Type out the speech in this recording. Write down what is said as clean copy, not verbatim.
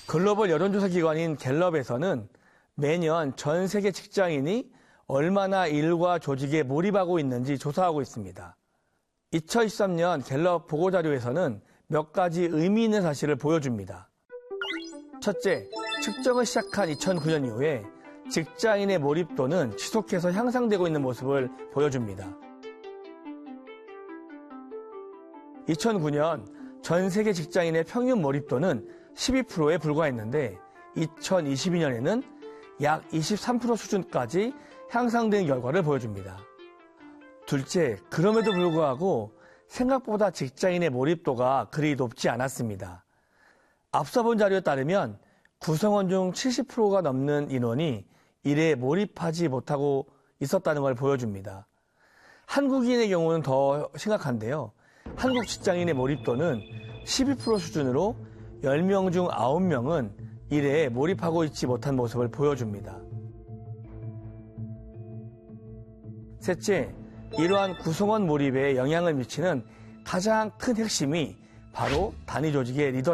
글로벌 여론조사 기관인 갤럽에서는 매년 전 세계 직장인이 얼마나 일과 조직에 몰입하고 있는지 조사하고 있습니다. 2023년 갤럽 보고자료에서는 몇 가지 의미 있는 사실을 보여줍니다. 첫째, 측정을 시작한 2009년 이후에 직장인의 몰입도는 지속해서 향상되고 있는 모습을 보여줍니다. 2009년 전 세계 직장인의 평균 몰입도는 12%에 불과했는데 2022년에는 약 23% 수준까지 향상된 결과를 보여줍니다. 둘째, 그럼에도 불구하고 생각보다 직장인의 몰입도가 그리 높지 않았습니다. 앞서 본 자료에 따르면 구성원 중 70%가 넘는 인원이 일에 몰입하지 못하고 있었다는 걸 보여줍니다. 한국인의 경우는 더 심각한데요. 한국 직장인의 몰입도는 12% 수준으로 10명 중 9명은 일에 몰입하고 있지 못한 모습을 보여줍니다. 셋째, 이러한 구성원 몰입에 영향을 미치는 가장 큰 핵심이 바로 단위 조직의 리더라는